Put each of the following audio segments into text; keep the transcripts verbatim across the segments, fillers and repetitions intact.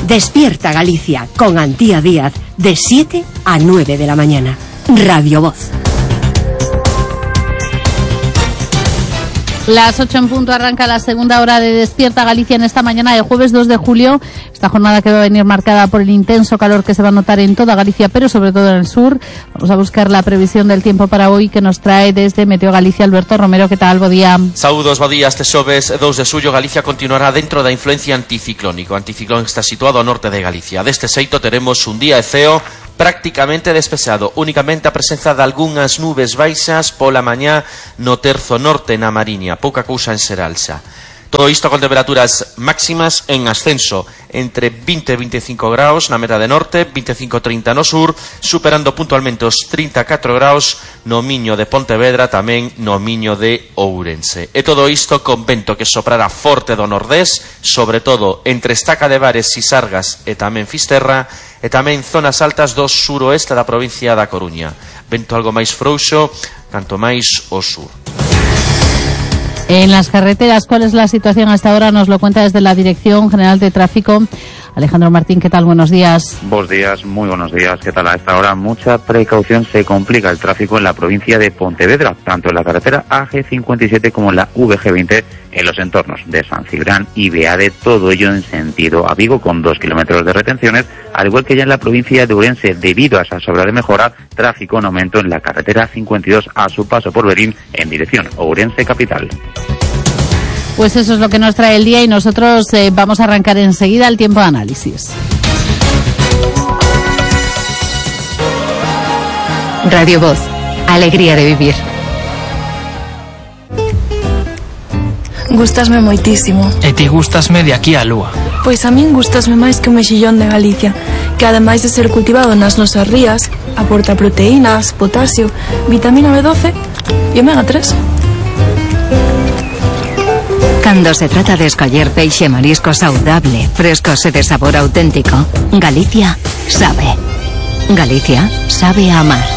Despierta Galicia con Antía Díaz de siete a nueve de la mañana. Radio Voz. Las ocho en punto arranca la segunda hora de Despierta Galicia en esta mañana de jueves dos de julio. Esta jornada que va a venir marcada por el intenso calor que se va a notar en toda Galicia, pero sobre todo en el sur. Vamos a buscar la previsión del tiempo para hoy que nos trae desde Meteo Galicia Alberto Romero. ¿Qué tal? Bo día. Saúdos, bo día. Este xoves dos de xullo Galicia continuará dentro da influencia anticiclónica. O anticiclón está situado ao norte de Galicia. Deste xeito teremos un día de ceo prácticamente despexado, únicamente a presenza de algunhas nubes baixas pola mañá no terzo norte na Mariña, pouca cousa en Seralxa. Todo isto con temperaturas máximas en ascenso, entre vinte e veinticinco graus na meta de norte, veinticinco a trinta no sur, superando puntualmente os trinta e catro graus no Miño de Pontevedra, tamén no Miño de Ourense. E todo isto con vento que soprará forte do nordés, sobre todo entre Estaca de Bares, Sisargas e tamén Fisterra, e tamén zonas altas do suroeste da provincia da Coruña. Vento algo máis frouxo, canto máis ao sur. En las carreteras, ¿cuál es la situación hasta ahora? Nos lo cuenta desde la Dirección General de Tráfico Alejandro Martín. ¿Qué tal? Buenos días. Buenos días, muy buenos días. ¿Qué tal? A esta hora mucha precaución. Se complica el tráfico en la provincia de Pontevedra, tanto en la carretera A G cincuenta y siete como en la V G veinte, en los entornos de San Cibrán y Beade, todo ello en sentido a Vigo, con dos kilómetros de retenciones, al igual que ya en la provincia de Ourense. Debido a esa sobra de mejora, tráfico en aumento en la carretera cincuenta y dos a su paso por Berín en dirección Ourense capital. Pues eso es lo que nos trae el día y nosotros eh, vamos a arrancar enseguida el tiempo de análisis. Radio Voz, alegría de vivir. Gústasme moitísimo. E ti gústasme de aquí á lúa. Pois a min gústasme máis que o mexillón de Galicia, que ademais de ser cultivado nas nosas rías, aporta proteínas, potasio, vitamina B doce e omega tres. Cando se trata de escoller peixe e marisco saudable, frescos e de sabor auténtico, Galicia sabe. Galicia sabe a amar.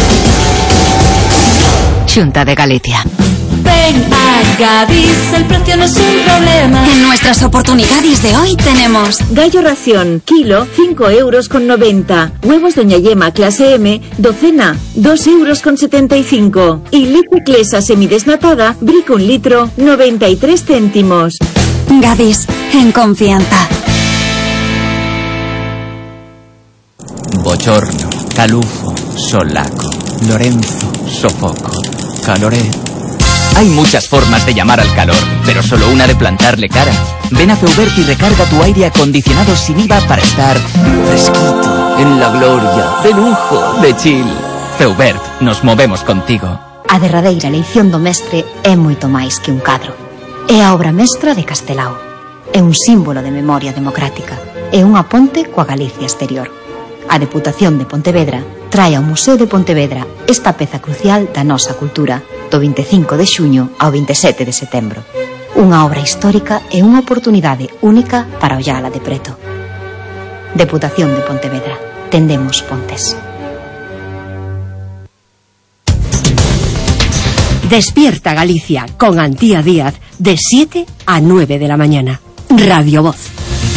Xunta de Galicia. Ven a Gadis, el precio no es un problema. En nuestras oportunidades de hoy tenemos gallo ración, kilo, cinco euros con noventa. Huevos Doña Yema, clase M, docena, dos euros con setenta y cinco. Y leche Clesa semidesnatada, brico un litro, noventa y tres céntimos. Gadis, en confianza. Bochorno, calufo, solaco, Lorenzo, sofoco, caloré. Hay muchas formas de llamar al calor, pero solo una de plantarle cara. Ven a Feubert y recarga tu aire acondicionado sin I V A para estar fresquito, en la gloria, de lujo, de chill. Feubert, nos movemos contigo. A derradeira eleición do mestre é moito máis que un cadro. É a obra mestra de Castelao. É un símbolo de memoria democrática. É unha ponte coa Galicia exterior. A Deputación de Pontevedra trae ao Museo de Pontevedra esta peza crucial da nosa cultura do vinte e cinco de xuño ao vinte e sete de setembro. Unha obra histórica e unha oportunidade única para ollala de preto. Deputación de Pontevedra. Tendemos pontes. Despierta Galicia con Antía Díaz de siete a nueve de la mañana. Radio Voz.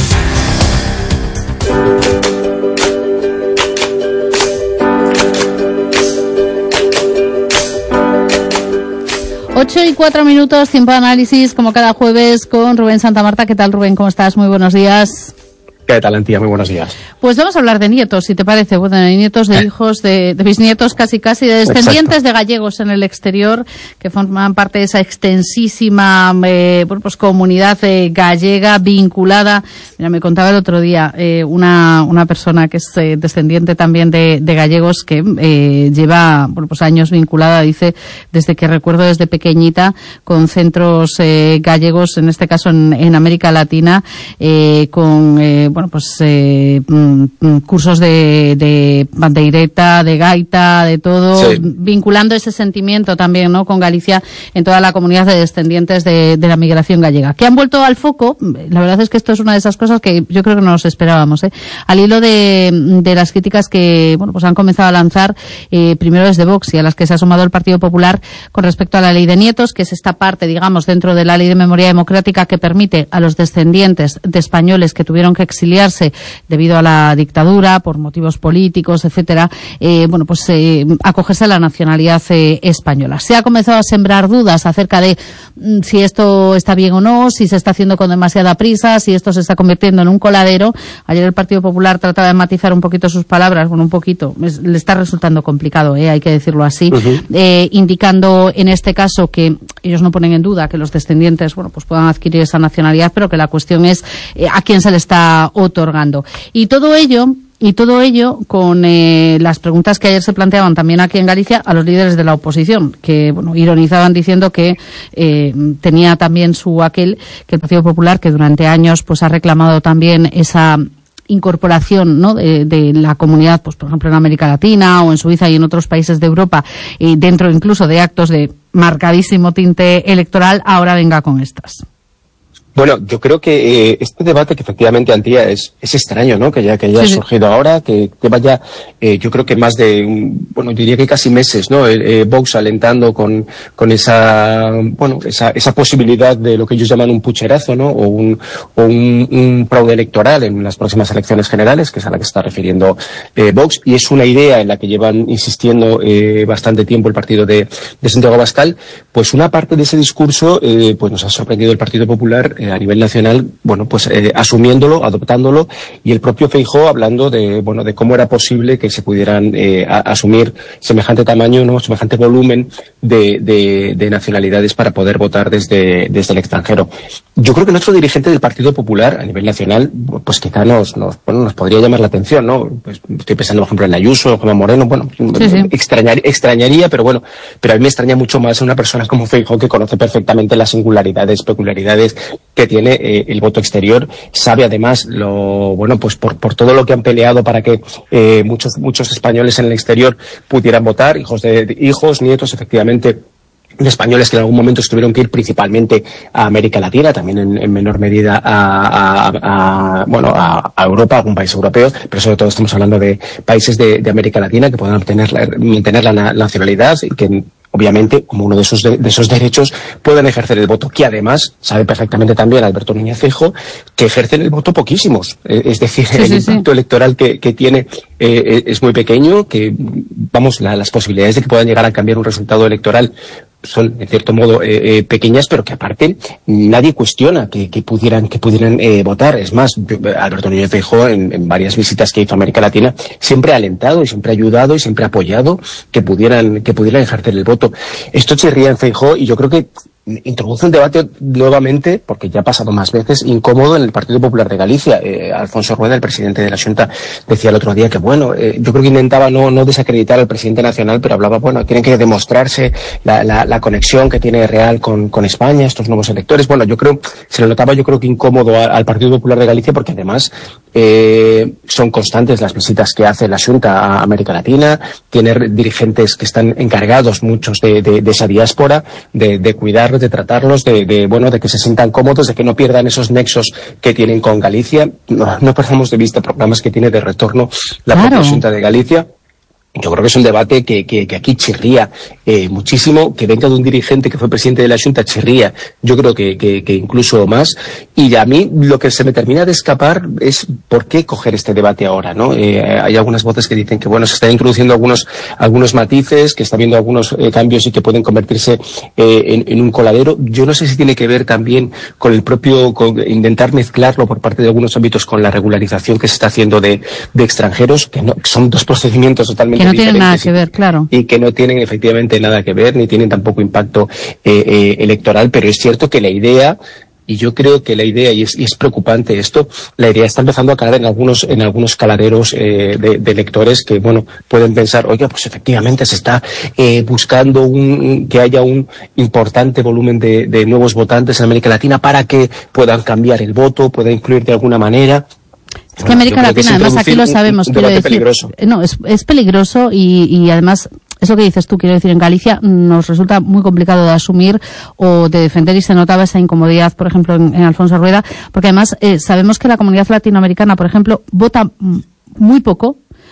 Ocho y cuatro minutos, tiempo de análisis, como cada jueves, con Rubén Santamarta. ¿Qué tal, Rubén? ¿Cómo estás? Muy buenos días. ¿Qué tal, Antía? Muy buenos días. Pues vamos a hablar de nietos, si te parece. Bueno, de nietos, de eh. hijos, de, de bisnietos, casi casi, de descendientes Exacto. de gallegos en el exterior, que forman parte de esa extensísima eh, bueno, pues comunidad eh, gallega vinculada. Mira, me contaba el otro día eh, una una persona que es eh, descendiente también de, de gallegos, que eh, lleva bueno, pues años vinculada, dice, desde que recuerdo desde pequeñita, con centros eh, gallegos, en este caso en, en América Latina, eh, con eh, bueno, pues eh, cursos de, de pandeireta, de gaita, de todo, sí. vinculando ese sentimiento también, ¿no?, con Galicia en toda la comunidad de descendientes de, de la migración gallega, que han vuelto al foco. La verdad es que esto es una de esas cosas que yo creo que no nos esperábamos, ¿eh? Al hilo de, de las críticas que, bueno, pues han comenzado a lanzar, eh, primero desde Vox y a las que se ha asomado el Partido Popular con respecto a la ley de nietos, que es esta parte, digamos, dentro de la ley de memoria democrática que permite a los descendientes de españoles que tuvieron que exiliar exiliarse debido a la dictadura, por motivos políticos, etcétera, eh, bueno, pues eh, acogerse a la nacionalidad eh, española. Se ha comenzado a sembrar dudas acerca de mm, si esto está bien o no, si se está haciendo con demasiada prisa, si esto se está convirtiendo en un coladero. Ayer el Partido Popular trataba de matizar un poquito sus palabras, bueno, un poquito, es, le está resultando complicado, eh, hay que decirlo así, uh-huh. eh, indicando en este caso que ellos no ponen en duda que los descendientes, bueno, pues puedan adquirir esa nacionalidad, pero que la cuestión es eh, a quién se le está otorgando. Y todo ello Y todo ello con eh, las preguntas que ayer se planteaban también aquí en Galicia a los líderes de la oposición, que bueno, ironizaban diciendo que eh, tenía también su aquel, que el Partido Popular, que durante años pues ha reclamado también esa incorporación, ¿no?, de, de la comunidad, pues por ejemplo en América Latina o en Suiza y en otros países de Europa, y dentro incluso de actos de marcadísimo tinte electoral, ahora venga con estas. Bueno, yo creo que eh, este debate que efectivamente, Antía, es, es extraño, ¿no? Que ya que haya sí, surgido sí. ahora, que, que vaya, eh, yo creo que más de, un, bueno, diría que casi meses, ¿no? Eh, Vox alentando con, con esa, bueno, esa, esa posibilidad de lo que ellos llaman un pucherazo, ¿no? O un, o un, un fraude electoral en las próximas elecciones generales, que es a la que está refiriendo eh, Vox, y es una idea en la que llevan insistiendo eh, bastante tiempo el partido de, de Santiago Abascal. Pues una parte de ese discurso, eh, pues nos ha sorprendido el Partido Popular eh, a nivel nacional, bueno, pues eh, asumiéndolo, adoptándolo, y el propio Feijóo hablando de, bueno, de cómo era posible que se pudieran eh, a, asumir semejante tamaño, no, semejante volumen de, de, de nacionalidades para poder votar desde, desde el extranjero. Yo creo que nuestro dirigente del Partido Popular a nivel nacional, pues quizá nos, nos, bueno, nos podría llamar la atención, ¿no? Pues estoy pensando, por ejemplo, en Ayuso, en Juanma Moreno, bueno, sí, sí. Extrañar, extrañaría, pero bueno, pero a mí me extraña mucho más una persona como Feijóo, que conoce perfectamente las singularidades, peculiaridades que tiene eh, el voto exterior, sabe además lo, bueno, pues por, por todo lo que han peleado para que eh, muchos, muchos españoles en el exterior pudieran votar, hijos de, de hijos, nietos, efectivamente, de españoles que en algún momento tuvieron que ir principalmente a América Latina, también en, en menor medida a, a, a bueno, a, a Europa, a algún país europeo, pero sobre todo estamos hablando de países de, de América Latina que puedan obtener la, mantener la, la nacionalidad y que obviamente, como uno de esos, de, de esos derechos, pueden ejercer el voto, que además sabe perfectamente también Alberto Núñez Feijóo que ejercen el voto poquísimos. Eh, es decir, sí, el sí, impacto sí. electoral que, que tiene eh, es muy pequeño, que, vamos, la, las posibilidades de que puedan llegar a cambiar un resultado electoral son, en cierto modo, eh, eh, pequeñas, pero que aparte nadie cuestiona que, que pudieran que pudieran eh, votar. Es más, Alberto Núñez Feijóo, en, en varias visitas que hizo a América Latina, siempre ha alentado y siempre ha ayudado y siempre ha apoyado que pudieran que pudieran ejercer el voto. Esto chirría en Feijóo y yo creo que introduce un debate nuevamente, porque ya ha pasado más veces, incómodo en el Partido Popular de Galicia. Eh, Alfonso Rueda, el presidente de la Xunta, decía el otro día que, bueno, eh, yo creo que intentaba no, no desacreditar al presidente nacional, pero hablaba, bueno, tiene que demostrarse la, la, la conexión que tiene real con, con España, estos nuevos electores. Bueno, yo creo, se le notaba yo creo que incómodo a, al Partido Popular de Galicia, porque además eh, son constantes las visitas que hace la Xunta a América Latina, tiene dirigentes que están encargados, muchos de, de, de esa diáspora, de, de cuidar, de tratarlos, de, de bueno, de que se sientan cómodos, de que no pierdan esos nexos que tienen con Galicia. No, no perdamos de vista programas que tiene de retorno la claro. propia Xunta de Galicia. Yo creo que es un debate que, que, que aquí chirría eh, muchísimo, que venga de un dirigente que fue presidente de la Xunta, chirría, yo creo que, que, que incluso más, y a mí lo que se me termina de escapar es por qué coger este debate ahora, ¿no? Eh, hay algunas voces que dicen que, bueno, se están introduciendo algunos, algunos matices, que está habiendo algunos eh, cambios y que pueden convertirse eh, en, en un coladero. Yo no sé si tiene que ver también con el propio, con intentar mezclarlo por parte de algunos ámbitos con la regularización que se está haciendo de, de extranjeros, que no, que son dos procedimientos totalmente que no tienen nada que ver, claro. Y que no tienen efectivamente nada que ver, ni tienen tampoco impacto eh, eh, electoral, pero es cierto que la idea, y yo creo que la idea, y es, y es preocupante esto, la idea está empezando a caer en algunos, en algunos caladeros eh, de, de electores que, bueno, pueden pensar, oye, pues efectivamente se está eh, buscando un, que haya un importante volumen de, de nuevos votantes en América Latina para que puedan cambiar el voto, pueda influir de alguna manera. Es que América Latina, además, aquí lo sabemos, un, un quiero decir. Peligroso. No, es, es peligroso y, y además, eso que dices tú, quiero decir, en Galicia nos resulta muy complicado de asumir o de defender, y se notaba esa incomodidad, por ejemplo, en, en Alfonso Rueda, porque además eh, sabemos que la comunidad latinoamericana, por ejemplo, vota muy poco,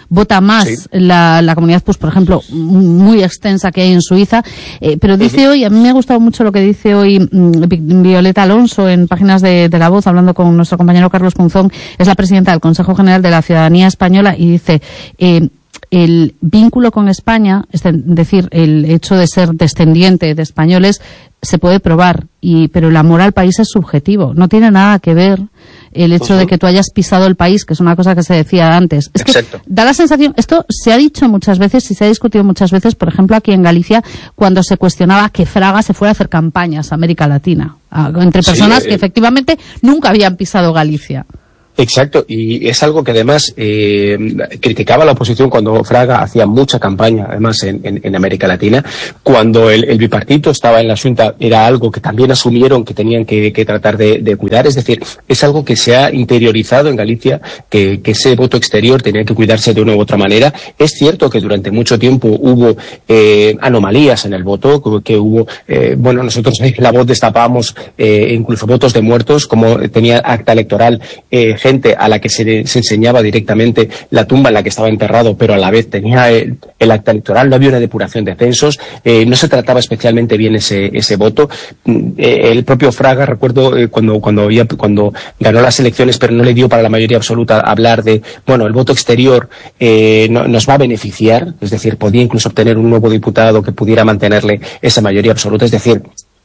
vota más sí. la, la comunidad, pues por ejemplo, muy extensa que hay en Suiza. Eh, pero dice uh-huh. hoy, a mí me ha gustado mucho lo que dice hoy mm, Violeta Alonso en Páginas de, de La Voz, hablando con nuestro compañero Carlos Punzón, es la presidenta del Consejo General de la Ciudadanía Española, y dice... Eh, el vínculo con España, es decir, el hecho de ser descendiente de españoles, se puede probar, y pero el amor al país es subjetivo. No tiene nada que ver el hecho uh-huh. de que tú hayas pisado el país, que es una cosa que se decía antes. Es Exacto. que da la sensación, esto se ha dicho muchas veces y se ha discutido muchas veces, por ejemplo, aquí en Galicia, cuando se cuestionaba que Fraga se fuera a hacer campañas a América Latina, a, entre personas sí, eh, que efectivamente nunca habían pisado Galicia. Exacto, y es algo que además eh, criticaba la oposición cuando Fraga hacía mucha campaña, además en, en, en América Latina. Cuando el, el bipartito estaba en la Xunta, era algo que también asumieron que tenían que, que tratar de, de cuidar. Es decir, es algo que se ha interiorizado en Galicia, que, que ese voto exterior tenía que cuidarse de una u otra manera. Es cierto que durante mucho tiempo hubo eh, anomalías en el voto, que hubo, eh, bueno, nosotros en La Voz destapábamos eh, incluso votos de muertos, como tenía acta electoral, eh, gente a la que se, se enseñaba directamente la tumba en la que estaba enterrado, pero a la vez tenía el, el acta electoral, no había una depuración de censos, eh, no se trataba especialmente bien ese, ese voto. Eh, el propio Fraga, recuerdo eh, cuando, cuando, ya, cuando ganó las elecciones, pero no le dio para la mayoría absoluta, hablar de, bueno, el voto exterior eh, no, nos va a beneficiar, es decir, podía incluso obtener un nuevo diputado que pudiera mantenerle esa mayoría absoluta, es decir,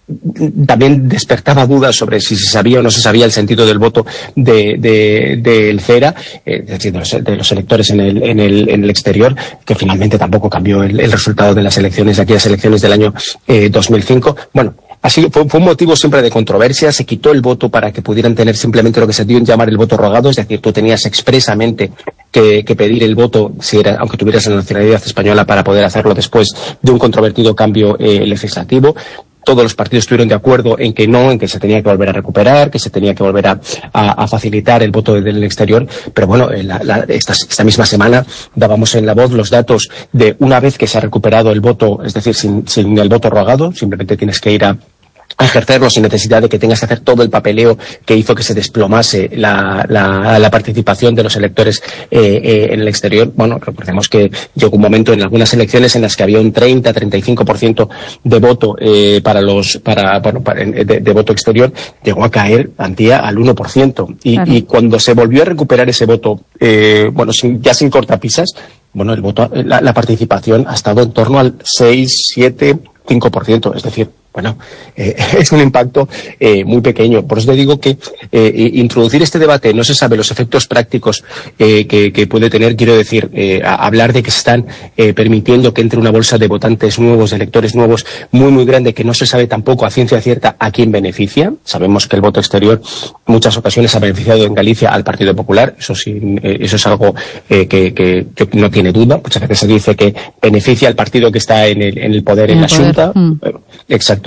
también despertaba dudas sobre si se sabía o no se sabía el sentido del voto de, de, del CERA, eh, es decir, de los, de los electores en el, en el, en el exterior, que finalmente tampoco cambió el, el resultado de las elecciones, de aquellas elecciones del año eh, dos mil cinco. Bueno, así fue, fue un motivo siempre de controversia. Se quitó el voto para que pudieran tener simplemente lo que se dio en llamar el voto rogado, es decir, tú tenías expresamente que, que pedir el voto, si era, aunque tuvieras la nacionalidad española, para poder hacerlo después de un controvertido cambio eh, legislativo. Todos los partidos estuvieron de acuerdo en que no, en que se tenía que volver a recuperar, que se tenía que volver a, a, a facilitar el voto del exterior. Pero bueno, la, la, esta, esta misma semana dábamos en La Voz los datos de una vez que se ha recuperado el voto, es decir, sin, sin el voto rogado, simplemente tienes que ir a a ejercerlo sin necesidad de que tengas que hacer todo el papeleo que hizo que se desplomase la, la, la participación de los electores eh, eh, en el exterior. Bueno, recordemos que llegó un momento en algunas elecciones en las que había un treinta a treinta y cinco por ciento de voto eh, para los para bueno para, de, de voto exterior, llegó a caer Antía al uno por ciento y, claro. y cuando se volvió a recuperar ese voto, eh, bueno, sin, ya sin cortapisas, bueno, el voto, la, la participación ha estado en torno al seis, siete, cinco por ciento, es decir, bueno, eh, es un impacto eh, muy pequeño. Por eso te digo que eh, introducir este debate, no se sabe los efectos prácticos eh, que, que puede tener. Quiero decir, eh, a hablar de que se están eh, permitiendo que entre una bolsa de votantes nuevos, de electores nuevos, muy, muy grande, que no se sabe tampoco a ciencia cierta a quién beneficia. Sabemos que el voto exterior en muchas ocasiones ha beneficiado en Galicia al Partido Popular. Eso sí, eh, eso es algo eh, que, que, que no tiene duda. Muchas veces se dice que beneficia al partido que está en el, en el poder en, en la Xunta. Mm. Exacto.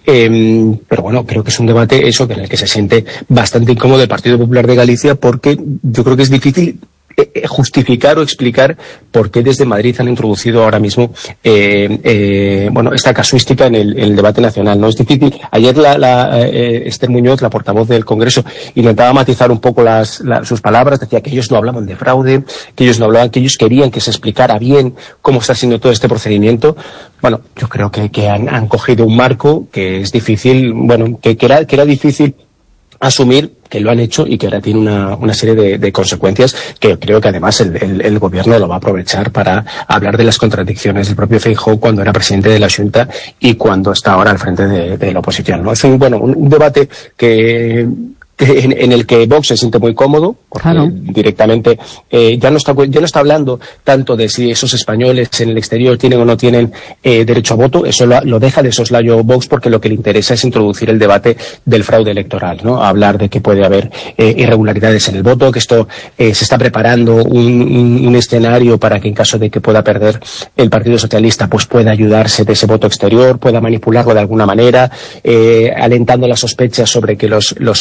Eh, pero bueno, creo que es un debate eso en el que se siente bastante incómodo el Partido Popular de Galicia, porque yo creo que es difícil justificar o explicar por qué desde Madrid han introducido ahora mismo eh, eh, bueno esta casuística en el, en el debate nacional. No es difícil. Ayer la, la eh, Esther Muñoz, la portavoz del Congreso, intentaba matizar un poco las, la, sus palabras, decía que ellos no hablaban de fraude, que ellos no hablaban, que ellos querían que se explicara bien cómo está siendo todo este procedimiento. Bueno, yo creo que, que han, han cogido un marco que es difícil, bueno, que, que era, que era difícil asumir, que lo han hecho y que ahora tiene una, una serie de, de consecuencias que creo que además el, el, el gobierno lo va a aprovechar para hablar de las contradicciones del propio Feijóo cuando era presidente de la Xunta y cuando está ahora al frente de, de la oposición, ¿no? Es un, bueno, un, un debate que En, en el que Vox se siente muy cómodo, porque claro. directamente eh, ya no está ya no está hablando tanto de si esos españoles en el exterior tienen o no tienen eh, derecho a voto. Eso lo, lo deja de soslayo Vox, porque lo que le interesa es introducir el debate del fraude electoral, ¿no? Hablar de que puede haber eh, irregularidades en el voto, que esto eh, se está preparando un, un, un escenario para que en caso de que pueda perder el Partido Socialista, pues pueda ayudarse de ese voto exterior, pueda manipularlo de alguna manera, eh, alentando las sospechas sobre que los, los sobres que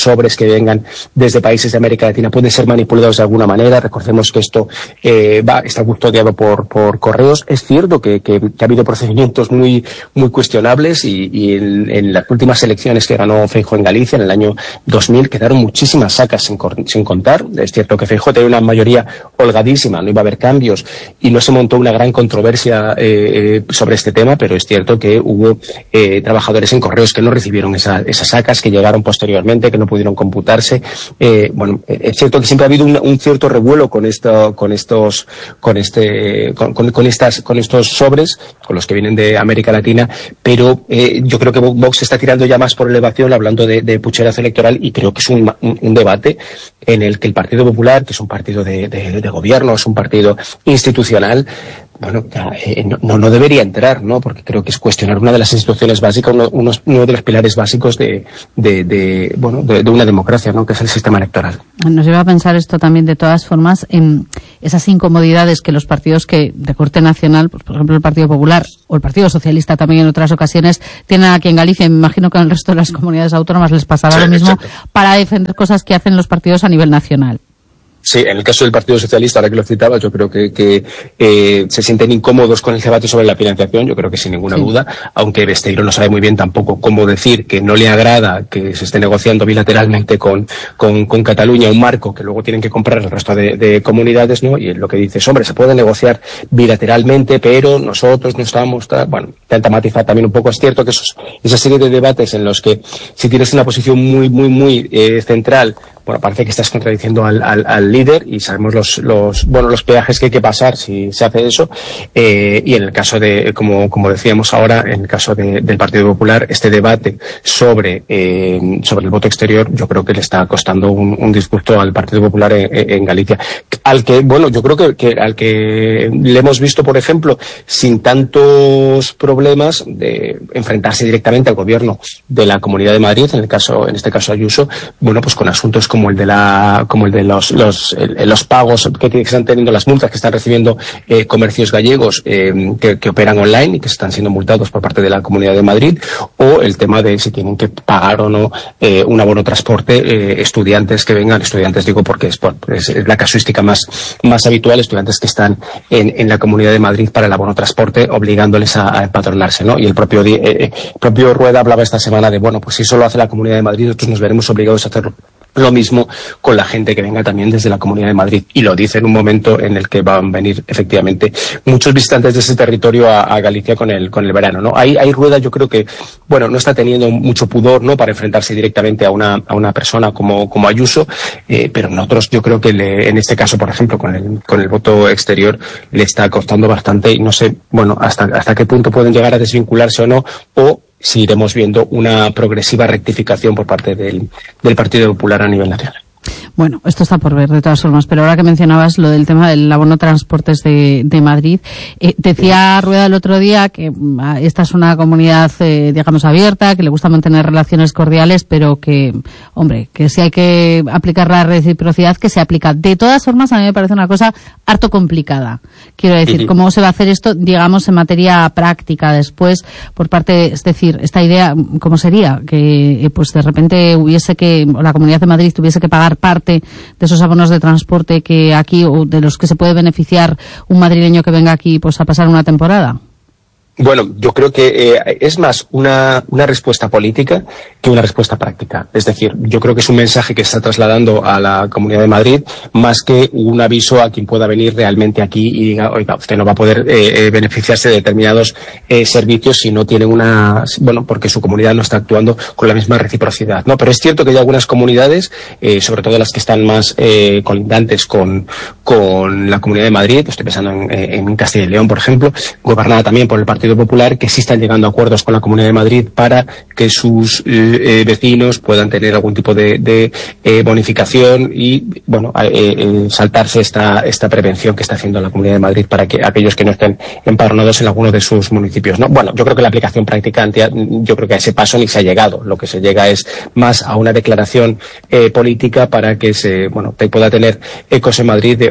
vengan desde países de América Latina pueden ser manipulados de alguna manera. Recordemos que esto eh, va está custodiado por por correos. Es cierto que, que, que ha habido procedimientos muy muy cuestionables y, y en, en las últimas elecciones que ganó Feijóo en Galicia en el año dos mil quedaron muchísimas sacas sin, sin contar. Es cierto que Feijóo tenía una mayoría holgadísima, no iba a haber cambios y no se montó una gran controversia eh, sobre este tema, pero es cierto que hubo eh, trabajadores en correos que no recibieron esa, esas sacas, que llegaron posteriormente, que no pudieron computarse. Eh, bueno, es cierto que siempre ha habido un, un cierto revuelo con esto, con estos, con este, con, con, con estas, con estos sobres, con los que vienen de América Latina, pero eh, yo creo que Vox está tirando ya más por elevación, hablando de, de pucherazo electoral, y creo que es un, un, un debate en el que el Partido Popular, que es un partido de, de, de gobierno, es un partido institucional, bueno, eh, no, no debería entrar, ¿no? Porque creo que es cuestionar una de las instituciones básicas, uno, unos, uno de los pilares básicos de, de, de bueno, de, de una democracia, ¿no? Que es el sistema electoral. Nos lleva a pensar esto también, de todas formas, en esas incomodidades que los partidos que de corte nacional, pues, por ejemplo, el Partido Popular o el Partido Socialista también en otras ocasiones, tienen aquí en Galicia, y me imagino que en el resto de las comunidades autónomas les pasará sí, lo mismo, exacto, para defender cosas que hacen los partidos a nivel nacional. Sí, en el caso del Partido Socialista, ahora que lo citaba, yo creo que, que eh, se sienten incómodos con el debate sobre la financiación, yo creo que sin ninguna sí. duda, aunque Besteiro no sabe muy bien tampoco cómo decir que no le agrada que se esté negociando bilateralmente con, con, con Cataluña un marco que luego tienen que comprar el resto de, de comunidades, ¿no? Y lo que dice es, hombre, se puede negociar bilateralmente, pero nosotros no estamos, ta... bueno, intenta matizar también un poco. Es cierto que esos, esa serie de debates en los que si tienes una posición muy, muy, muy eh, central, bueno, parece que estás contradiciendo al, al, al líder, y sabemos los, los, bueno, los peajes que hay que pasar si se hace eso. Eh, y en el caso de, como, como decíamos ahora, en el caso de, del Partido Popular, este debate sobre, eh, sobre el voto exterior, yo creo que le está costando un, un disgusto al Partido Popular en, en Galicia. Al que, bueno, yo creo que, que al que le hemos visto, por ejemplo, sin tantos problemas de enfrentarse directamente al gobierno de la Comunidad de Madrid, en el caso, en este caso Ayuso, bueno, pues con asuntos como como el de la como el de los los el, los pagos que, que están teniendo, las multas que están recibiendo eh, comercios gallegos eh, que, que operan online y que están siendo multados por parte de la Comunidad de Madrid, o el tema de si tienen que pagar o no eh, un abono transporte eh, estudiantes que vengan, estudiantes digo porque es, es, es la casuística más más habitual, estudiantes que están en, en la Comunidad de Madrid para el abono transporte, obligándoles a, a empadronarse, ¿no? Y el propio eh, el propio Rueda hablaba esta semana de, bueno, pues si eso lo hace la Comunidad de Madrid, nosotros nos veremos obligados a hacerlo. Lo mismo con la gente que venga también desde la Comunidad de Madrid, y lo dice en un momento en el que van a venir efectivamente muchos visitantes de ese territorio a, a Galicia con el con el verano, ¿no? Ahí, ahí Rueda, yo creo que, bueno, no está teniendo mucho pudor, ¿no?, para enfrentarse directamente a una a una persona como como Ayuso, eh, pero nosotros yo creo que le, en este caso, por ejemplo, con el con el voto exterior le está costando bastante, y no sé, bueno, hasta hasta qué punto pueden llegar a desvincularse o no, o si iremos viendo una progresiva rectificación por parte del, del Partido Popular a nivel nacional. Bueno, esto está por ver de todas formas, pero ahora que mencionabas lo del tema del abono transportes de, de Madrid, eh, decía Rueda el otro día que esta es una comunidad, eh, digamos, abierta, que le gusta mantener relaciones cordiales, pero que, hombre, que si hay que aplicar la reciprocidad, que se aplica. De todas formas, a mí me parece una cosa harto complicada. Quiero decir, uh-huh. ¿cómo se va a hacer esto, digamos, en materia práctica después, por parte, es decir, esta idea, ¿cómo sería? Que, eh, pues de repente hubiese que, o la Comunidad de Madrid tuviese que pagar parte de esos abonos de transporte que aquí, o de los que se puede beneficiar un madrileño que venga aquí pues a pasar una temporada. Bueno, yo creo que eh, es más una, una respuesta política que una respuesta práctica. Es decir, yo creo que es un mensaje que está trasladando a la Comunidad de Madrid más que un aviso a quien pueda venir realmente aquí y diga, oiga, usted no va a poder eh, beneficiarse de determinados eh, servicios si no tiene una, bueno, porque su comunidad no está actuando con la misma reciprocidad, ¿no? Pero es cierto que hay algunas comunidades, eh, sobre todo las que están más eh, colindantes con, con la Comunidad de Madrid, estoy pensando en, en Castilla y León, por ejemplo, gobernada también por el Partido Popular, que sí están llegando a acuerdos con la Comunidad de Madrid para que sus eh, vecinos puedan tener algún tipo de, de eh, bonificación y, bueno, eh, eh, saltarse esta esta prevención que está haciendo la Comunidad de Madrid para que aquellos que no estén empadronados en alguno de sus municipios, ¿no? Bueno, yo creo que la aplicación práctica, yo creo que a ese paso ni se ha llegado. Lo que se llega es más a una declaración eh, política para que se, bueno, te pueda tener ecos en Madrid de,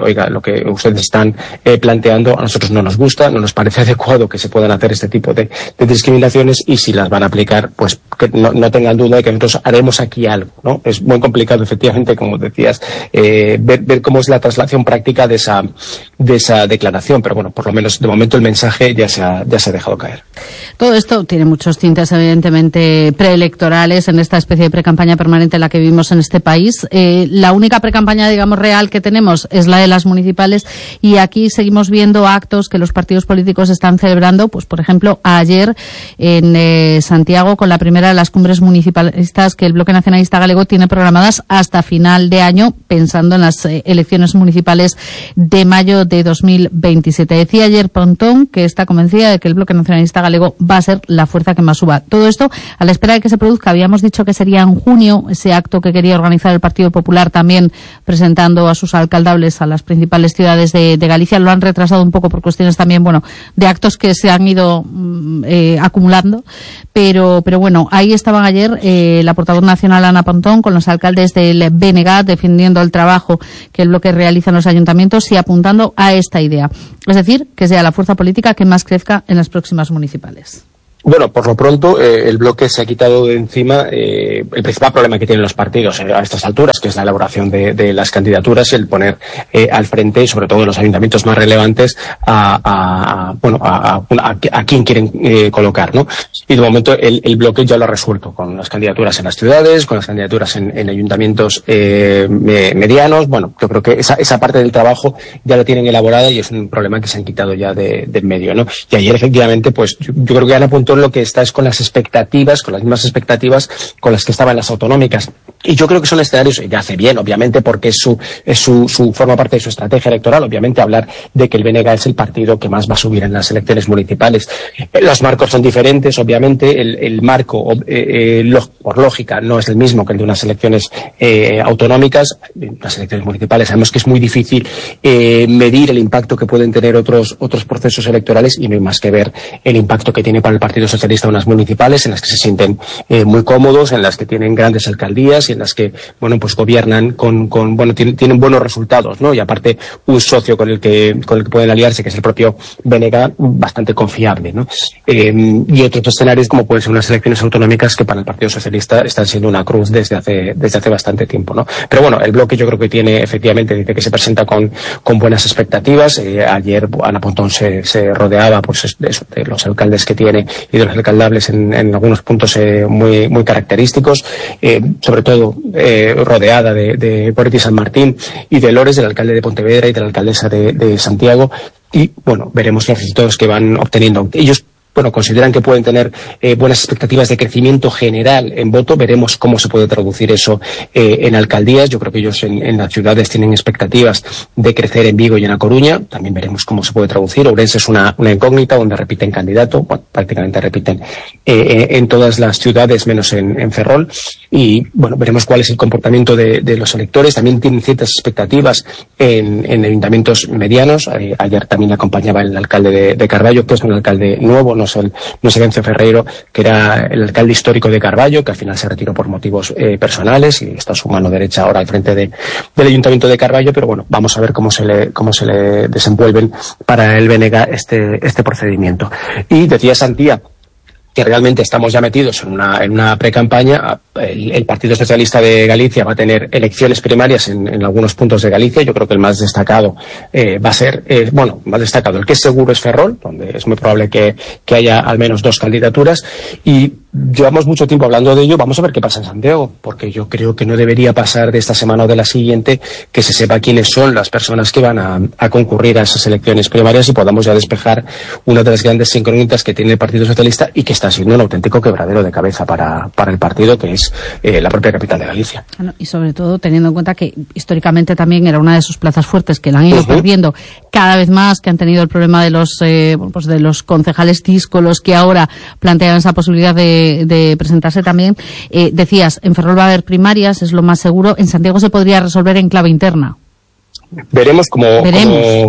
oiga, lo que ustedes están eh, planteando a nosotros no nos gusta, no nos parece adecuado que se puedan hacer este tipo de, de discriminaciones, y si las van a aplicar, pues que no, no tengan duda de que nosotros haremos aquí algo, ¿no? Es muy complicado, efectivamente, como decías, eh, ver, ver cómo es la traslación práctica de esa, de esa declaración, pero bueno, por lo menos de momento el mensaje ya se ha, ya se ha dejado caer. Todo esto tiene muchos tintes, evidentemente, preelectorales en esta especie de precampaña permanente en la que vivimos en este país. Eh, la única precampaña, digamos, real que tenemos es la de las municipales, y aquí seguimos viendo actos que los partidos políticos están celebrando, pues por ejemplo, ayer en eh, Santiago, con la primera de las cumbres municipalistas que el Bloque Nacionalista Galego tiene programadas hasta final de año, pensando en las eh, elecciones municipales de mayo de dos mil veintisiete. Decía ayer Pontón que está convencida de que el Bloque Nacionalista Galego va a ser la fuerza que más suba. Todo esto a la espera de que se produzca. Habíamos dicho que sería en junio ese acto que quería organizar el Partido Popular, también presentando a sus alcaldables a las principales ciudades de, de Galicia. Lo han retrasado un poco por cuestiones también, bueno, de actos que se han ido eh, acumulando, pero pero bueno, ahí estaban ayer eh, la portavoz nacional Ana Pontón con los alcaldes del B N G defendiendo el trabajo que el bloque realiza en los ayuntamientos y apuntando a esta idea, es decir, que sea la fuerza política que más crezca en las próximas municipales. Bueno, por lo pronto, eh, el bloque se ha quitado de encima eh, el principal problema que tienen los partidos eh, a estas alturas, que es la elaboración de, de las candidaturas y el poner eh, al frente, sobre todo en los ayuntamientos más relevantes, a, a, a bueno, a, a, a, a quién quieren eh, colocar, ¿no? Y de momento el, el bloque ya lo ha resuelto con las candidaturas en las ciudades, con las candidaturas en, en ayuntamientos eh, medianos. Bueno, yo creo que esa, esa parte del trabajo ya la tienen elaborada y es un problema que se han quitado ya de, de en medio, ¿no? Y ayer, efectivamente, pues yo, yo creo que Ana Pontón lo que está es con las expectativas, con las mismas expectativas con las que estaban las autonómicas. Y yo creo que son escenarios, y hace bien, obviamente, porque es su, es su, su forma parte de su estrategia electoral, obviamente, hablar de que el B N G es el partido que más va a subir en las elecciones municipales. Los marcos son diferentes, obviamente, el, el marco, eh, eh, lo, por lógica, no es el mismo que el de unas elecciones eh, autonómicas. En las elecciones municipales sabemos que es muy difícil eh, medir el impacto que pueden tener otros, otros procesos electorales, y no hay más que ver el impacto que tiene para el Partido Socialista unas municipales en las que se sienten eh, muy cómodos, en las que tienen grandes alcaldías y en las que, bueno, pues gobiernan con, con bueno, tienen, tienen buenos resultados, ¿no? Y aparte, un socio con el que, con el que pueden aliarse, que es el propio B N G, bastante confiable, ¿no? Eh, y otros escenarios, como pueden ser unas elecciones autonómicas, que para el Partido Socialista están siendo una cruz desde hace, desde hace bastante tiempo, ¿no? Pero bueno, el bloque yo creo que tiene, efectivamente, dice que se presenta con, con buenas expectativas. Eh, ayer Ana Pontón se, se rodeaba, pues, de, de los alcaldes que tiene y de los alcaldables en, en algunos puntos eh, muy, muy característicos, eh, sobre todo eh, rodeada de, de Porti San Martín y de Lores, del alcalde de Pontevedra y de la alcaldesa de, de Santiago, y bueno, veremos los resultados que van obteniendo. Ellos bueno, consideran que pueden tener eh, buenas expectativas de crecimiento general en voto. Veremos cómo se puede traducir eso eh, en alcaldías. Yo creo que ellos en, en las ciudades tienen expectativas de crecer en Vigo y en A Coruña. También veremos cómo se puede traducir. Ourense es una, una incógnita donde repiten candidato. Bueno, prácticamente repiten eh, en todas las ciudades menos en, en Ferrol. Y bueno, veremos cuál es el comportamiento de, de los electores. También tienen ciertas expectativas en, en ayuntamientos medianos. Eh, ayer también acompañaba el alcalde de, de Carballo, que es un alcalde nuevo, no El, no es Enzo Ferreiro, que era el alcalde histórico de Carballo, que al final se retiró por motivos eh, personales y está su mano derecha ahora al frente de, del Ayuntamiento de Carballo. Pero bueno, vamos a ver cómo se le, cómo se le desenvuelven para el B N G este, este procedimiento. Y decía Santía que realmente estamos ya metidos en una, en una pre-campaña. El, el Partido Socialista de Galicia va a tener elecciones primarias en, en algunos puntos de Galicia. Yo creo que el más destacado eh, va a ser, eh, bueno, más destacado, el que es seguro es Ferrol, donde es muy probable que, que haya al menos dos candidaturas. Y llevamos mucho tiempo hablando de ello. Vamos a ver qué pasa en Santiago, porque yo creo que no debería pasar de esta semana o de la siguiente que se sepa quiénes son las personas que van a, a concurrir a esas elecciones primarias y podamos ya despejar una de las grandes incógnitas que tiene el Partido Socialista y que está siendo un auténtico quebradero de cabeza para, para el partido, que es eh, la propia capital de Galicia. Bueno, y sobre todo teniendo en cuenta que históricamente también era una de sus plazas fuertes, que la han ido uh-huh. perdiendo cada vez más, que han tenido el problema de los eh, pues de los concejales díscolos que ahora plantean esa posibilidad de, de presentarse también. Eh, decías, en Ferrol va a haber primarias, es lo más seguro. En Santiago se podría resolver en clave interna. Veremos cómo, cómo, cómo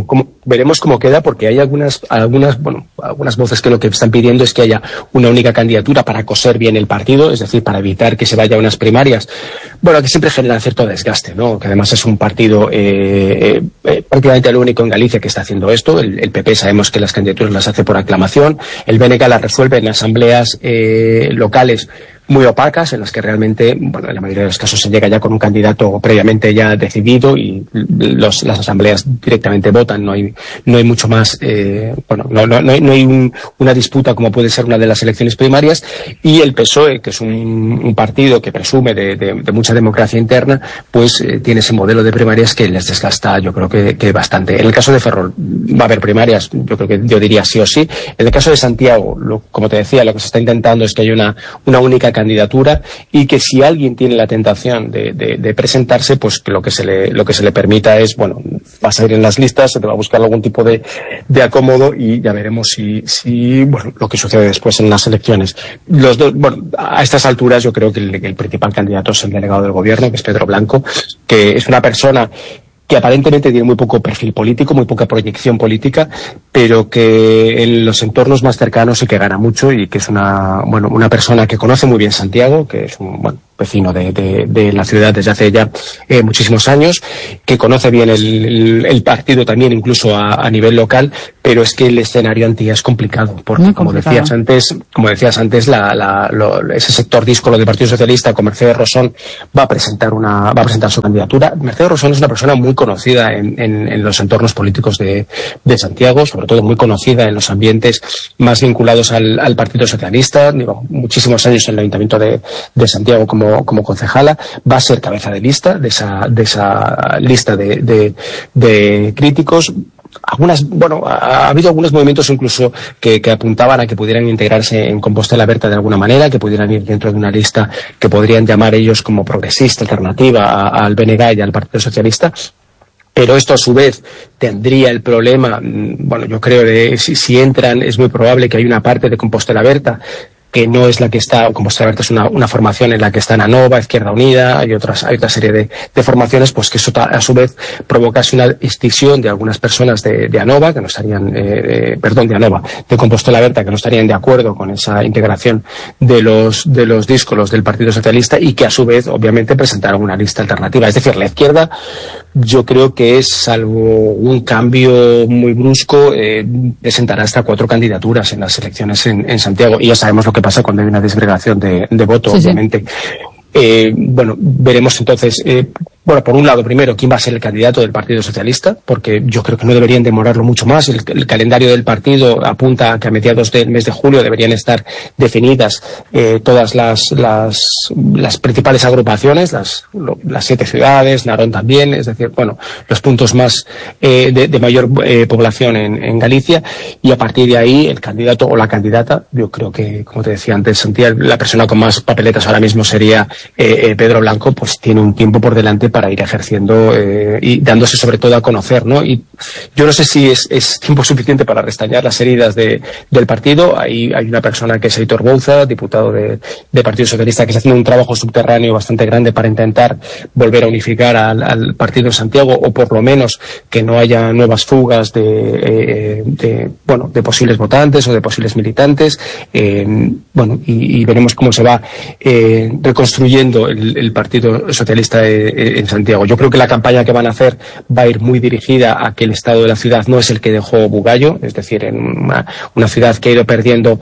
veremos cómo queda, porque hay algunas, algunas, bueno, algunas voces que lo que están pidiendo es que haya una única candidatura para coser bien el partido, es decir, para evitar que se vaya a unas primarias, bueno, que siempre generan cierto desgaste, ¿no? Que además es un partido eh, eh, prácticamente el único en Galicia que está haciendo esto. El, el P P sabemos que las candidaturas las hace por aclamación, el B N G las resuelve en asambleas eh, locales muy opacas, en las que realmente, bueno, en la mayoría de los casos se llega ya con un candidato previamente ya decidido y los, las asambleas directamente votan, no hay, no hay mucho más, eh, bueno, no, no, no hay, no hay un, una disputa como puede ser una de las elecciones primarias, y el P S O E, que es un, un partido que presume de, de, de mucha democracia interna, pues eh, tiene ese modelo de primarias que les desgasta, yo creo que, que bastante. En el caso de Ferrol va a haber primarias, yo creo que yo diría sí o sí. En el caso de Santiago, lo, como te decía, lo que se está intentando es que haya una, una única candidatura, y que si alguien tiene la tentación de, de, de presentarse, pues que lo que se le lo que se le permita es, bueno, vas a ir en las listas, se te va a buscar algún tipo de, de acomodo, y ya veremos si, si bueno, lo que sucede después en las elecciones. Los dos, bueno, a estas alturas yo creo que el, el principal candidato es el delegado del gobierno, que es Pedro Blanco, que es una persona que aparentemente tiene muy poco perfil político, muy poca proyección política, pero que en los entornos más cercanos sí que gana mucho, y que es una, bueno, una persona que conoce muy bien Santiago, que es un, bueno, vecino de, de, de la ciudad desde hace ya eh, muchísimos años, que conoce bien el, el, el partido también, incluso a, a nivel local, pero es que el escenario Antía es complicado, porque como decías antes, como decías antes, la, la, lo, ese sector díscolo del Partido Socialista con Mercedes Rosón va a presentar una, va a presentar su candidatura. Mercedes Rosón es una persona muy conocida en, en, en los entornos políticos de, de Santiago, sobre todo muy conocida en los ambientes más vinculados al, al Partido Socialista, digo, muchísimos años en el Ayuntamiento de, de Santiago como como concejala, va a ser cabeza de lista de esa de esa lista de, de, de críticos. Algunas, bueno, ha, ha habido algunos movimientos incluso que, que apuntaban a que pudieran integrarse en Compostela Berta de alguna manera, que pudieran ir dentro de una lista que podrían llamar ellos como progresista, alternativa al B N G y al Partido Socialista. Pero esto a su vez tendría el problema, bueno, yo creo de si, si entran, es muy probable que hay una parte de Compostela Berta que no es la que está, como se es una, una formación en la que está Anova, Izquierda Unida, hay otras, hay otra serie de, de formaciones, pues que eso a su vez provocase una escisión de algunas personas de, de Anova, que no estarían, eh, perdón, de Anova, de Compostela Berta, que no estarían de acuerdo con esa integración de los, de los díscolos del Partido Socialista, y que a su vez, obviamente, presentaron una lista alternativa. Es decir, la izquierda, yo creo que es, salvo un cambio muy brusco, eh, presentará hasta cuatro candidaturas en las elecciones en, en Santiago, y ya sabemos lo que pasa cuando hay una desagregación de, de voto, sí, obviamente. Sí. Eh, bueno, veremos entonces, eh, bueno, por un lado, primero, quién va a ser el candidato del Partido Socialista, porque yo creo que no deberían demorarlo mucho más. El, el calendario del partido apunta a que a mediados del mes de julio deberían estar definidas eh, todas las, las, las principales agrupaciones, las, lo, las siete ciudades, Narón también, es decir, bueno, los puntos más eh, de, de mayor eh, población en, en Galicia, y a partir de ahí el candidato o la candidata, yo creo que, como te decía antes, Santiago, la persona con más papeletas ahora mismo sería eh, eh, Pedro Blanco, pues tiene un tiempo por delante para ir ejerciendo eh, y dándose sobre todo a conocer, ¿no? Y yo no sé si es, es tiempo suficiente para restañar las heridas de, del partido. Hay, hay una persona que es Aitor Bouza, diputado de, de Partido Socialista, que está haciendo un trabajo subterráneo bastante grande para intentar volver a unificar al, al partido de Santiago, o por lo menos que no haya nuevas fugas de, eh, de bueno, de posibles votantes o de posibles militantes. Eh, bueno, y, y veremos cómo se va eh, reconstruyendo el, el Partido Socialista eh, en Santiago. Yo creo que la campaña que van a hacer va a ir muy dirigida a que el estado de la ciudad no es el que dejó Bugallo, es decir, en una, una ciudad que ha ido perdiendo,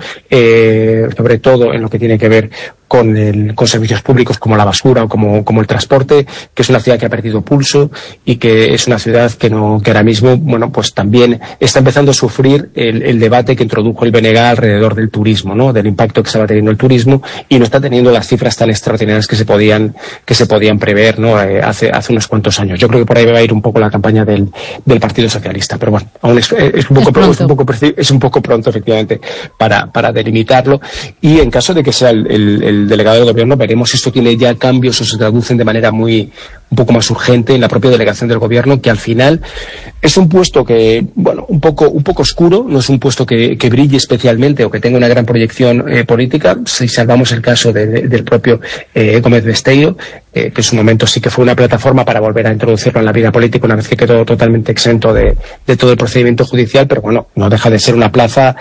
eh, sobre todo en lo que tiene que ver con, el, con servicios públicos como la basura o como, como el transporte, que es una ciudad que ha perdido pulso y que es una ciudad que no, que ahora mismo, bueno, pues también está empezando a sufrir el, el debate que introdujo el B N G alrededor del turismo, ¿no? Del impacto que estaba teniendo el turismo, y no está teniendo las cifras tan extraordinarias que se podían, que se podían prever, ¿no? Eh, hace, hace unos cuantos años. Yo creo que por ahí va a ir un poco la campaña del, del Partido Socialista, pero bueno, aún es, es un poco, es, es un poco, es un poco pronto, efectivamente, para, para delimitarlo, y en caso de que sea el, el, el delegado del gobierno. Veremos si esto tiene ya cambios o se traducen de manera muy un poco más urgente en la propia delegación del gobierno, que al final es un puesto que, bueno, un poco un poco oscuro, no es un puesto que, que brille especialmente o que tenga una gran proyección eh, política, si salvamos el caso de, de, del propio eh, Gómez Besteiro, eh, que en su momento sí que fue una plataforma para volver a introducirlo en la vida política una vez que quedó totalmente exento de, de todo el procedimiento judicial, pero bueno, no deja de ser una plaza,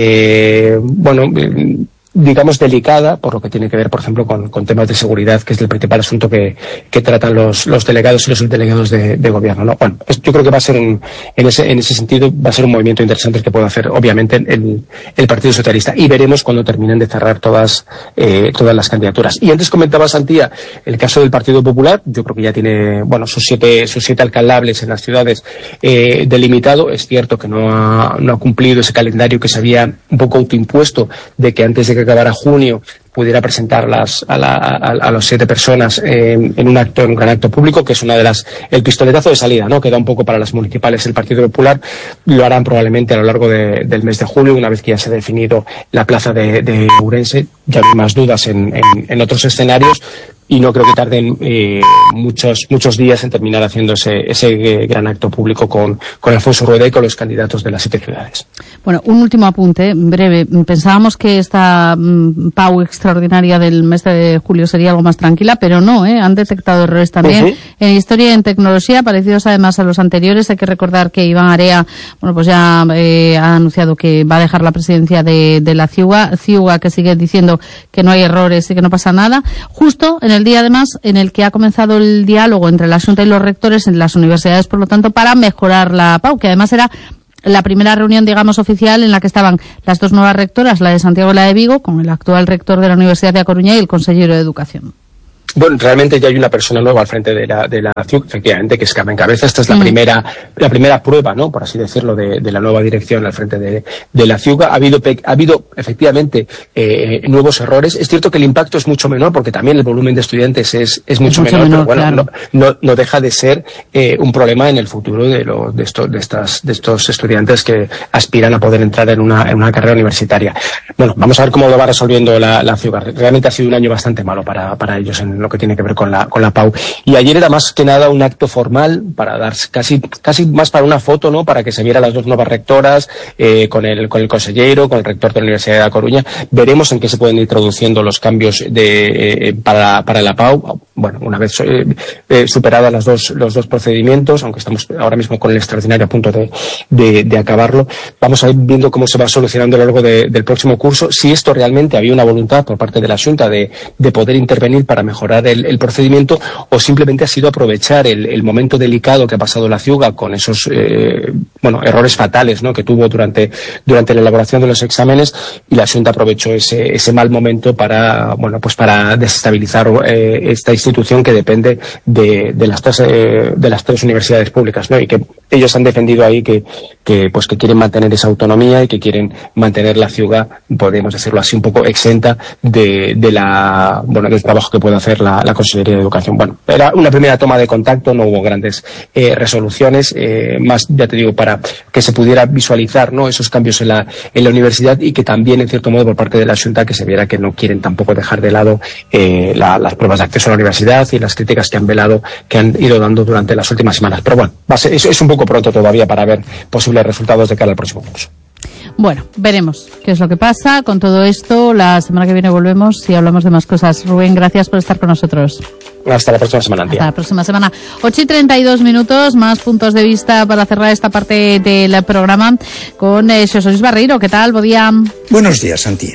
eh, bueno, eh, digamos delicada, por lo que tiene que ver, por ejemplo, con, con temas de seguridad, que es el principal asunto que, que tratan los, los delegados y los subdelegados de, de gobierno, ¿no? Bueno, es, yo creo que va a ser un, en ese, en ese sentido, va a ser un movimiento interesante el que puede hacer, obviamente, el, el Partido Socialista, y veremos cuando terminen de cerrar todas, eh, todas las candidaturas. Y antes comentaba Santía el caso del Partido Popular. Yo creo que ya tiene, bueno, sus siete, sus siete alcaldables en las ciudades, eh, delimitado. Es cierto que no ha, no ha cumplido ese calendario que se había un poco autoimpuesto de que antes de que acabara junio pudiera presentarlas a, la, a, a las siete personas en, en un acto, en un gran acto público, que es una de las, el pistoletazo de salida, ¿no? Queda un poco para las municipales. El Partido Popular lo harán probablemente a lo largo de, del mes de julio, una vez que ya se ha definido la plaza de, de Ourense. Ya no hay más dudas en, en, en otros escenarios, y no creo que tarden eh, muchos muchos días en terminar haciendo ese, ese eh, gran acto público con, con Alfonso Rueda y con los candidatos de las siete ciudades. Bueno, un último apunte, breve. Pensábamos que esta mm, P A U extraordinaria del mes de julio sería algo más tranquila, pero no, ¿eh? Han detectado errores también uh-huh. en historia y en tecnología, parecidos además a los anteriores. Hay que recordar que Iván Area, bueno, pues ya eh, ha anunciado que va a dejar la presidencia de, de la Ciuga, Ciuga, que sigue diciendo que no hay errores y que no pasa nada. Justo en el día, además, en el que ha comenzado el diálogo entre la Xunta y los rectores en las universidades, por lo tanto, para mejorar la P A U, que además era la primera reunión, digamos, oficial en la que estaban las dos nuevas rectoras, la de Santiago y la de Vigo, con el actual rector de la Universidad de A Coruña y el consejero de Educación. Bueno, realmente ya hay una persona nueva al frente de la de la C I U C, efectivamente, que es Carmen Cabeza. Esta es la mm. primera la primera prueba, ¿no?, por así decirlo, de, de la nueva dirección al frente de, de la C I U C. Ha habido ha habido efectivamente eh, nuevos errores. Es cierto que el impacto es mucho menor, porque también el volumen de estudiantes es es mucho, es mucho menor, menor, pero bueno, claro. no, no no deja de ser eh, un problema en el futuro de los de estos de estas de estos estudiantes que aspiran a poder entrar en una en una carrera universitaria. Bueno, vamos a ver cómo lo va resolviendo la la C I U C. Realmente ha sido un año bastante malo para para ellos en lo que tiene que ver con la con la P A U. Y ayer era más que nada un acto formal para dar casi casi más para una foto, ¿no?, para que se vieran las dos nuevas rectoras eh, con el con el consejero, con el rector de la Universidad de A Coruña. Veremos en qué se pueden ir introduciendo los cambios de eh, para para la P A U. Bueno, una vez eh, eh, superadas las dos los dos procedimientos, aunque estamos ahora mismo con el extraordinario a punto de de, de acabarlo, vamos a ir viendo cómo se va solucionando a lo largo de, del próximo curso. Si esto realmente había una voluntad por parte de la Xunta de de poder intervenir para mejorar el el procedimiento, o simplemente ha sido aprovechar el, el momento delicado que ha pasado la C I U C con esos eh, bueno errores fatales, ¿no?, que tuvo durante durante la elaboración de los exámenes, y la Xunta aprovechó ese ese mal momento para bueno pues para desestabilizar eh, esta institución que depende de, de las tres eh, de las tres universidades públicas, ¿no?, y que ellos han defendido ahí que que pues que quieren mantener esa autonomía y que quieren mantener la C I U C, podemos decirlo así, un poco exenta de de la bueno del trabajo que puede hacer la, la Consejería de Educación. Bueno, era una primera toma de contacto, no hubo grandes eh, resoluciones, eh, más, ya te digo, para que se pudiera visualizar, ¿no?, esos cambios en la en la universidad, y que también, en cierto modo, por parte de la Xunta, que se viera que no quieren tampoco dejar de lado eh, la, las pruebas de acceso a la universidad y las críticas que han velado, que han ido dando durante las últimas semanas. Pero bueno, va a ser, es, es un poco pronto todavía para ver posibles resultados de cara al próximo curso. Bueno, veremos qué es lo que pasa con todo esto. La semana que viene volvemos y hablamos de más cosas. Rubén, gracias por estar con nosotros. Hasta la próxima semana, tía. Hasta la próxima semana. ocho y treinta y dos minutos, más puntos de vista para cerrar esta parte del programa con eh, Xosé Luis Barreiro. ¿Qué tal? Buen día. Buenos días, Antía.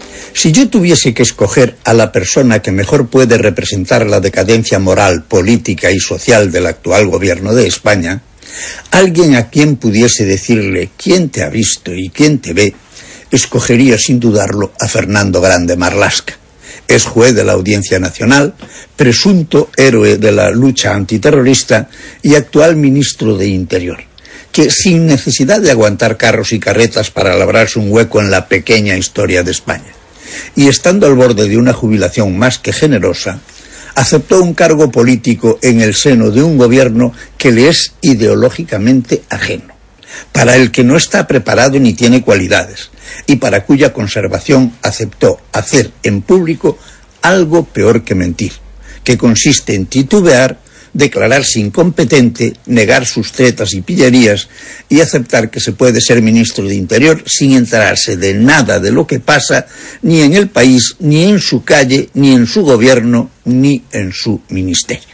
Si yo tuviese que escoger a la persona que mejor puede representar la decadencia moral, política y social del actual gobierno de España, alguien a quien pudiese decirle quién te ha visto y quién te ve, escogería sin dudarlo a Fernando Grande Marlaska. Es juez de la Audiencia Nacional, presunto héroe de la lucha antiterrorista y actual ministro de Interior, que sin necesidad de aguantar carros y carretas para labrarse un hueco en la pequeña historia de España, y estando al borde de una jubilación más que generosa, aceptó un cargo político en el seno de un gobierno que le es ideológicamente ajeno, para el que no está preparado ni tiene cualidades, y para cuya conservación aceptó hacer en público algo peor que mentir, que consiste en titubear, declararse incompetente, negar sus tretas y pillerías y aceptar que se puede ser ministro de Interior sin enterarse de nada de lo que pasa ni en el país, ni en su calle, ni en su gobierno, ni en su ministerio.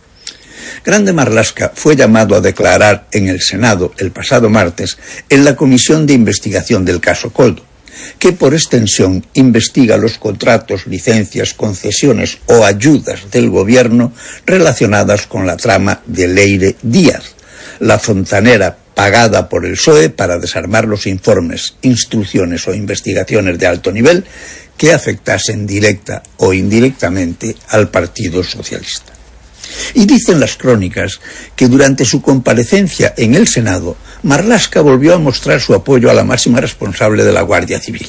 Grande Marlaska fue llamado a declarar en el Senado el pasado martes en la Comisión de Investigación del caso Coldo, que por extensión investiga los contratos, licencias, concesiones o ayudas del gobierno relacionadas con la trama de Leire Díaz, la fontanera pagada por el P S O E para desarmar los informes, instrucciones o investigaciones de alto nivel que afectasen directa o indirectamente al Partido Socialista. Y dicen las crónicas que durante su comparecencia en el Senado, Marlaska volvió a mostrar su apoyo a la máxima responsable de la Guardia Civil,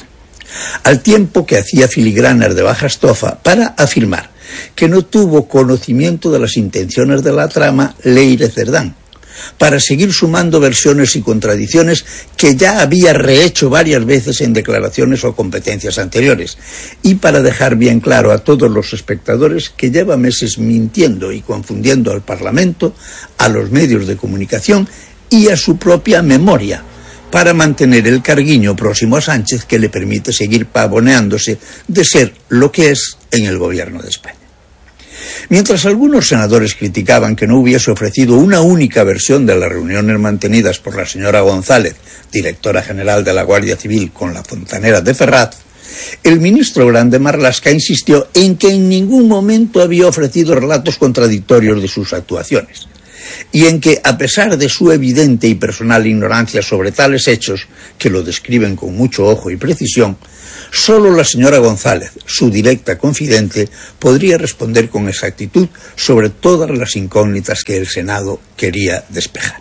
al tiempo que hacía filigranas de baja estofa para afirmar que no tuvo conocimiento de las intenciones de la trama Leire Cerdán, para seguir sumando versiones y contradicciones que ya había rehecho varias veces en declaraciones o competencias anteriores, y para dejar bien claro a todos los espectadores que lleva meses mintiendo y confundiendo al Parlamento, a los medios de comunicación y a su propia memoria, para mantener el carguiño próximo a Sánchez que le permite seguir pavoneándose de ser lo que es en el gobierno de España. Mientras algunos senadores criticaban que no hubiese ofrecido una única versión de las reuniones mantenidas por la señora González, directora general de la Guardia Civil, con la fontanera de Ferraz, el ministro Grande Marlaska insistió en que en ningún momento había ofrecido relatos contradictorios de sus actuaciones, y en que, a pesar de su evidente y personal ignorancia sobre tales hechos, que lo describen con mucho ojo y precisión, solo la señora González, su directa confidente, podría responder con exactitud sobre todas las incógnitas que el Senado quería despejar.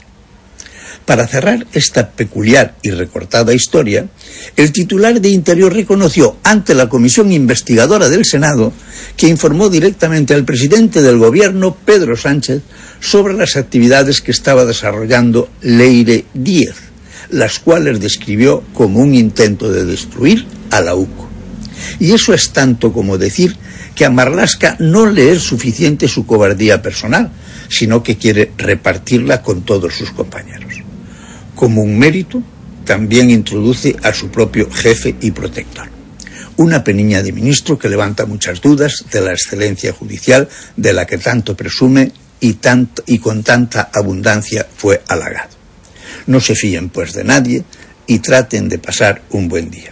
Para cerrar esta peculiar y recortada historia, el titular de Interior reconoció ante la comisión investigadora del Senado que informó directamente al presidente del gobierno, Pedro Sánchez, sobre las actividades que estaba desarrollando Leire Díaz, las cuales describió como un intento de destruir a la U C O. Y eso es tanto como decir que a Marlaska no le es suficiente su cobardía personal, sino que quiere repartirla con todos sus compañeros. Como un mérito, también introduce a su propio jefe y protector. Una peniña de ministro que levanta muchas dudas de la excelencia judicial de la que tanto presume y, tanto, y con tanta abundancia fue halagado. No se fíen pues de nadie y traten de pasar un buen día.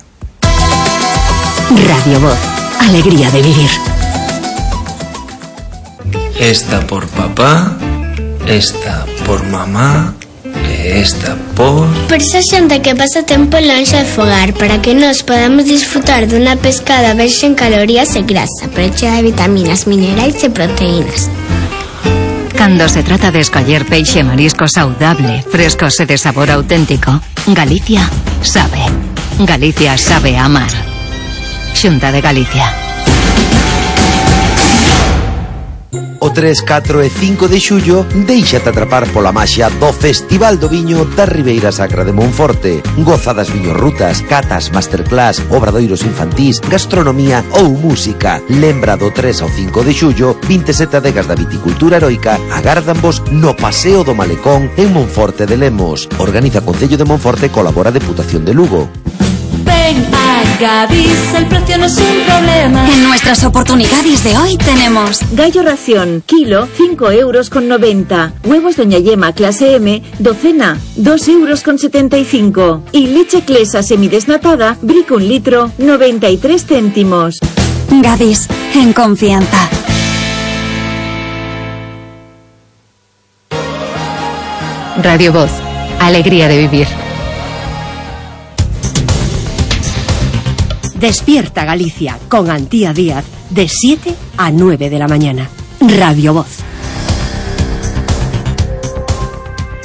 Radio Voz, alegría de vivir. Esta por papá, esta por mamá, esta por... Por esa xente que pasa tempo lonxe de fogar, para que nos podamos disfrutar dunha pescada baixa en calorías e grasa, pero chea de vitaminas, minerais e proteínas. Cando se trata de escoller peixe marisco saudable, frescos e de sabor auténtico, Galicia sabe. Galicia sabe amar. Xunta de Galicia. O tres, catro e cinco de xullo déixate atrapar pola maxia do Festival do Viño da Ribeira Sacra de Monforte. Goza das viñorrutas, catas, masterclass, obradoiros infantís, gastronomía ou música. Lembra do tres ao cinco de xullo, vinte e sete adegas da viticultura heroica agárdanvos no Paseo do Malecón en Monforte de Lemos. Organiza Concello de Monforte, colabora Deputación de Lugo. Ven a Gadis, el precio no es un problema. En nuestras oportunidades de hoy tenemos gallo ración, kilo, cinco euros con noventa. Huevos Doña Yema clase M, docena, dos euros con setenta y cinco. Y leche Clesa semidesnatada, brico un litro, noventa y tres céntimos. Gadis, en confianza. Radio Voz, alegría de vivir. Despierta Galicia con Antía Díaz de siete a nueve de la mañana. Radio Voz.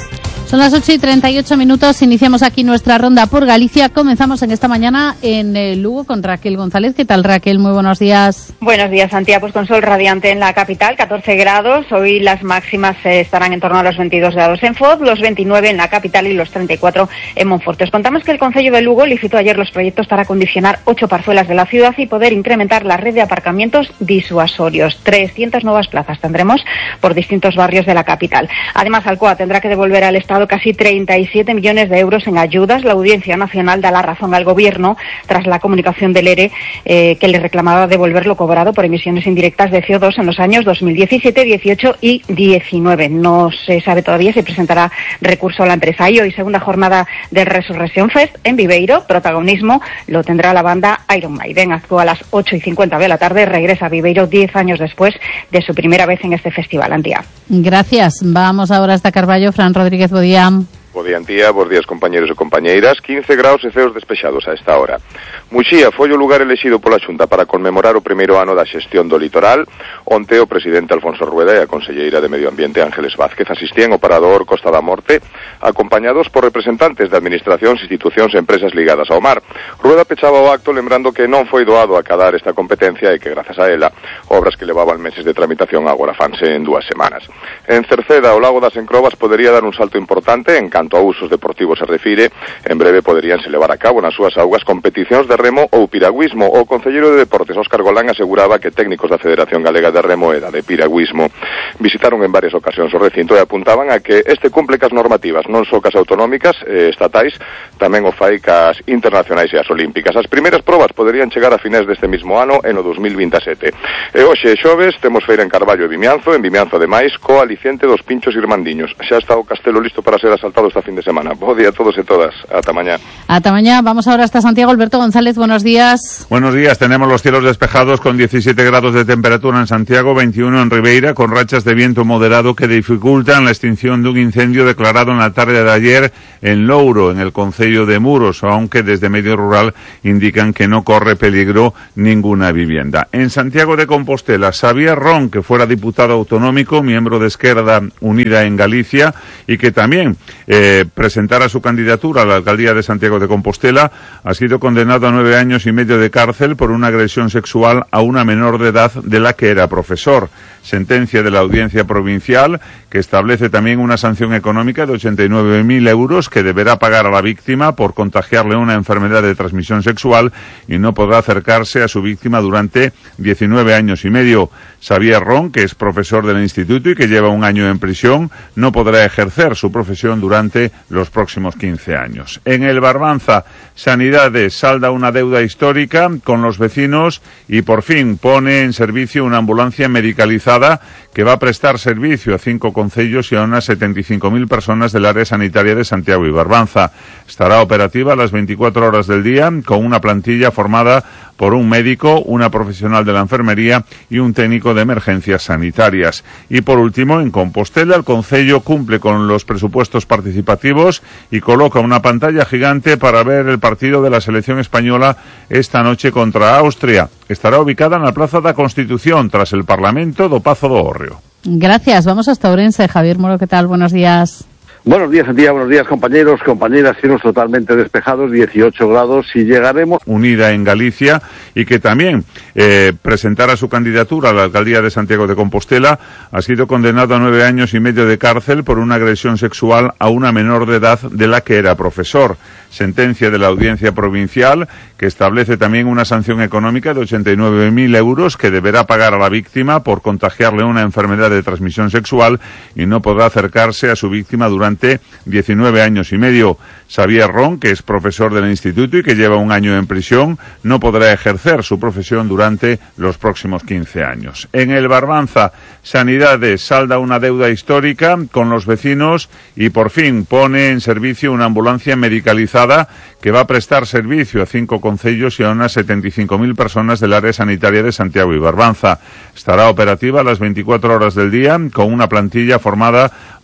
Son las ocho y treinta y ocho minutos, iniciamos aquí nuestra ronda por Galicia. Comenzamos en esta mañana en eh, Lugo con Raquel González. ¿Qué tal, Raquel? Muy buenos días. Buenos días, Antía. Pues con sol radiante en la capital, catorce grados. Hoy las máximas eh, estarán en torno a los veintidós grados en Foz, los veintinueve en la capital y los treinta y cuatro en Monforte. Os contamos que el Concello de Lugo licitó ayer los proyectos para acondicionar ocho parcelas de la ciudad y poder incrementar la red de aparcamientos disuasorios. trescientas nuevas plazas tendremos por distintos barrios de la capital. Además, Alcoa tendrá que devolver al Estado casi treinta y siete millones de euros en ayudas. La Audiencia Nacional da la razón al Gobierno tras la comunicación del ERE eh, que le reclamaba devolver lo cobrado por emisiones indirectas de C O dos en los años dos mil diecisiete, dieciocho y diecinueve. No se sabe todavía si presentará recurso a la empresa. Y hoy, segunda jornada del Resurrection Fest en Viveiro. Protagonismo lo tendrá la banda Iron Maiden. Actúa a las ocho y cincuenta de la tarde. Regresa a Viveiro diez años después de su primera vez en este festival. Antía. Gracias. Vamos ahora hasta Carballo. Fran Rodríguez, bo día. Bo día, Antía, bos días, compañeros e compañeiras. quince graus e ceos despexados a esta hora. Muxía foi o lugar elexido pola Xunta para conmemorar o primeiro ano da xestión do litoral. Onte o presidente Alfonso Rueda e a conselleira de Medio Ambiente Ángeles Vázquez asistían ao parador Costa da Morte, acompañados por representantes de administracións, institucións e empresas ligadas ao mar. Rueda pechaba o acto lembrando que non foi doado acadar esta competencia e que, grazas a ela, obras que levaban meses de tramitación agora fanse en dúas semanas. En Cerceda, o lago das Encrobas podería dar un salto importante en canto a usos deportivos se refire. En breve poderíanse levar a cabo nas súas augas competicións de remo ou piragüismo. O concelleiro de Deportes, Óscar Golán, aseguraba que técnicos da Federación Galega de Remo e da de Piragüismo visitaron en varias ocasións o recinto e apuntaban a que este cumple cas normativas, non só cas autonómicas e estatais, tamén o fai cas internacionais e as olímpicas. As primeiras probas poderían chegar a finais deste mismo ano en o dos mil veintisiete. E hoxe, xoves, temos feira en Carballo e Vimianzo, en Vimianzo ademais, co aliciente dos pinchos irmandiños. Xa está o castelo listo para ser asaltado esta fin de semana. Bo día a todos e todas. Ata mañá. Ata mañá. Vamos ahora hasta Santiago. Alberto González, buenos días. Buenos días. Tenemos los cielos despejados con diecisiete grados de temperatura en Santiago, veintiuno en Ribeira, con rachas de viento moderado que dificultan la extinción de un incendio declarado en la tarde de ayer en Louro, en el concello de Muros, aunque desde Medio Rural indican que no corre peligro ninguna vivienda. En Santiago de Compostela, Xavier Ron, que fuera diputado autonómico, miembro de Esquerda Unida en Galicia, y que también eh, presentara su candidatura a la alcaldía de Santiago de Compostela, ha sido condenado a nueve años y medio de cárcel por una agresión sexual a una menor de edad de la que era profesor. Sentencia de la Audiencia Provincial que establece también una sanción económica de ochenta y nueve mil euros que deberá pagar a la víctima por contagiarle una enfermedad de transmisión sexual y no podrá acercarse a su víctima durante diecinueve años y medio. Xavier Ron, que es profesor del instituto y que lleva un año en prisión, no podrá ejercer su profesión durante los próximos quince años. En el Barbanza, Sanidades salda una deuda histórica con los vecinos y por fin pone en servicio una ambulancia medicalizada que va a prestar servicio a cinco concellos y a unas setenta y cinco mil personas del área sanitaria de Santiago y Barbanza. Estará operativa a las veinticuatro horas del día con una plantilla formada por un médico, una profesional de la enfermería y un técnico de emergencias sanitarias. Y por último, en Compostela, el concello cumple con los presupuestos participativos y coloca una pantalla gigante para ver el partido de la selección española esta noche contra Austria. Estará ubicada en la Plaza da Constitución, tras el Parlamento do Pazo do Hórreo. Gracias. Vamos hasta Ourense. Javier Moro, ¿qué tal? Buenos días. Buenos días, Antía, buenos días, compañeros, compañeras, cielos totalmente despejados, dieciocho grados, y llegaremos... Unida en Galicia, y que también eh, presentara su candidatura a la alcaldía de Santiago de Compostela, ha sido condenado a nueve años y medio de cárcel por una agresión sexual a una menor de edad de la que era profesor. Sentencia de la Audiencia Provincial que establece también una sanción económica de ochenta y nueve mil euros que deberá pagar a la víctima por contagiarle una enfermedad de transmisión sexual y no podrá acercarse a su víctima durante diecinueve años y medio. Xavier Ron, que es profesor del instituto y que lleva un año en prisión, no podrá ejercer su profesión durante los próximos quince años. En el Barbanza, Sanidades salda una deuda histórica con los vecinos y por fin pone en servicio una ambulancia medicalizada que va a prestar servicio a cinco concellos y a unas setenta y cinco mil personas del área sanitaria de Santiago y Barbanza. Estará operativa a las veinticuatro horas del día con una plantilla formada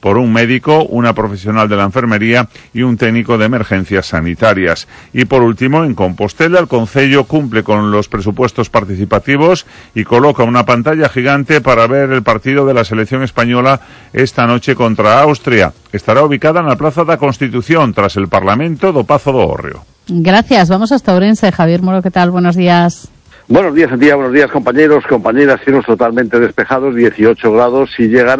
por un médico, una profesional de la enfermería y un técnico de emergencias sanitarias. Y por último, en Compostela, el Concello cumple con los presupuestos participativos y coloca una pantalla gigante para ver el partido de la selección española esta noche contra Austria. Estará ubicada en la Plaza da Constitución, tras el Parlamento do Pazo do Hórreo. Gracias. Vamos hasta Ourense. Javier Moro, ¿qué tal? Buenos días. Buenos días, Antía. Buenos días, compañeros, compañeras. Cielos totalmente despejados, dieciocho grados. Si llegan